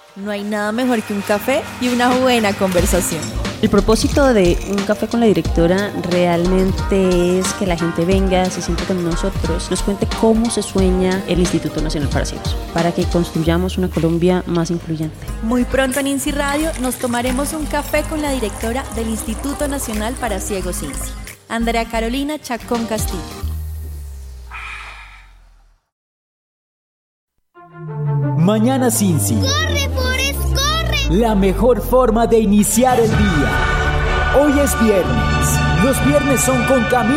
No hay nada mejor que un café y una buena conversación. El propósito de Un Café con la Directora realmente es que la gente venga, se siente con nosotros, nos cuente cómo se sueña el Instituto Nacional para Ciegos, para que construyamos una Colombia más incluyente. Muy pronto en INSI Radio nos tomaremos un café con la directora del Instituto Nacional para Ciegos INSI, Andrea Carolina Chacón Castillo. Mañanas INSI. ¡Corre, Forest, corre! La mejor forma de iniciar el día. Hoy es viernes. Los viernes son con Camila